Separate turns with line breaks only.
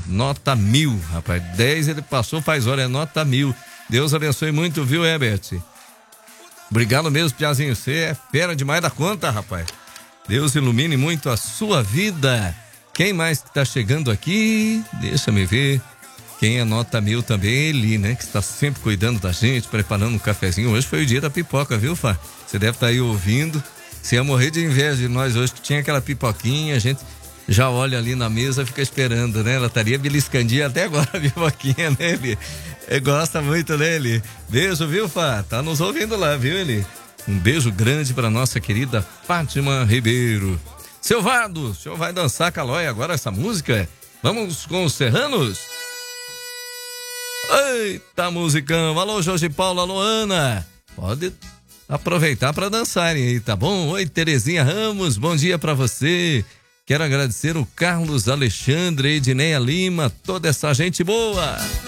nota 1000, rapaz. 10 ele passou faz hora, é nota 1000. Deus abençoe muito, viu, Herbert? Obrigado mesmo, Piazinho. Você é fera demais da conta, rapaz. Deus ilumine muito a sua vida. Quem mais que tá chegando aqui? Deixa me ver. Quem é nota 1000 também é Eli, né? Que está sempre cuidando da gente, preparando um cafezinho. Hoje foi o dia da pipoca, viu, Fá? Você deve estar aí ouvindo. Você ia morrer de inveja de nós hoje, que tinha aquela pipoquinha, a gente já olha ali na mesa, fica esperando, né? Ela estaria beliscandinha até agora, a pipoquinha, né, Eli? Gosta muito, né, Eli? Beijo, viu, Fá? Tá nos ouvindo lá, viu, Eli? Um beijo grande para nossa querida Fátima Ribeiro. Seu Vado, o senhor vai dançar calói agora essa música? Vamos com os Serranos? Eita, musicão. Alô, Jorge Paulo, alô, Ana. Pode aproveitar para dançarem aí, tá bom? Oi, Terezinha Ramos, bom dia para você. Quero agradecer o Carlos Alexandre, Edneia Lima, toda essa gente boa.